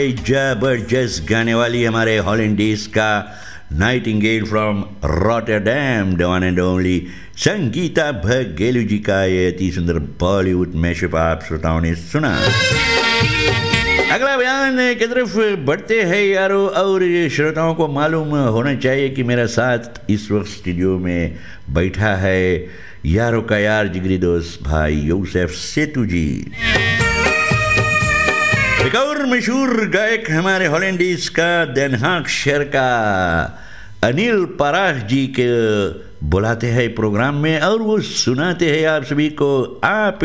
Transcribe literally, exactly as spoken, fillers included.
जबरदस्त गाने वाली हमारे हॉलैंडिस का Nightingale from Rotterdam, the one and only Sangeeta Bhagelu जी का ये अति सुंदर बॉलीवुड मैशअप आप श्रोताओं ने सुना। अगला बयान की तरफ बढ़ते हैं यारो, और श्रोताओं को मालूम होना चाहिए कि मेरा साथ इस वक्त स्टूडियो में बैठा है यारों का यार जिगरी दोस्त भाई यूसुफ सेतु जी। एक और मशहूर गायक हमारे हॉलैंडिस का den Haag शहर का अनिल पराग जी के बुलाते हैं प्रोग्राम में और वो सुनाते हैं आप सभी को आप